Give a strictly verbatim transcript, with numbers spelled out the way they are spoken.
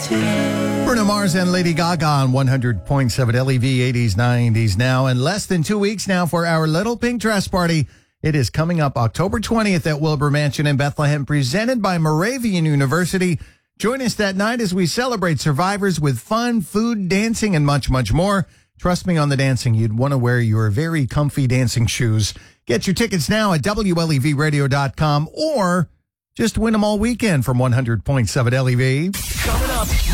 Bruno Mars and Lady Gaga on one hundred point seven L E V eighties, nineties now. In less than two weeks now for our Little Pink Dress Party. It is coming up October twentieth at Wilbur Mansion in Bethlehem, presented by Moravian University. Join us that night as we celebrate survivors with fun, food, dancing, and much, much more. Trust me on the dancing, you'd want to wear your very comfy dancing shoes. Get your tickets now at W L E V radio dot com or just win them all weekend from one hundred point seven L E V. Coming up.